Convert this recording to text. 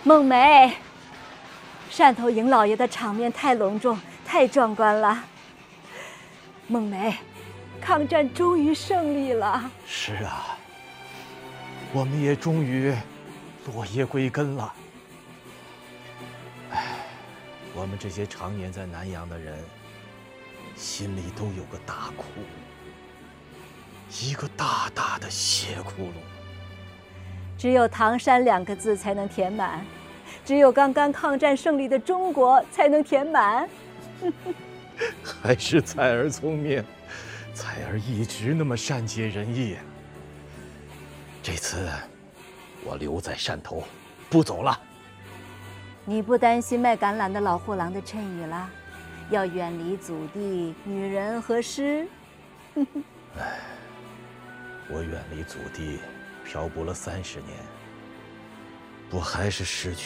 孟梅，汕头尹老爷的场面太隆重，太壮观了。孟梅，抗战终于胜利了。 是啊，我们也终于落叶归根了。唉，我们这些常年在南洋的人，心里都有个大窟窿，一个大大的血窟窿。 只有唐山2个字才能填满，只有刚刚抗战胜利的中国才能填满。 还是彩儿聪明，彩儿一直那么善解人意。这次我留在汕头，不走了。 你不担心卖橄榄的老货郎的谶语了？要远离祖地、女人和诗。 唉，我远离祖地，漂泊了30年，我还是失去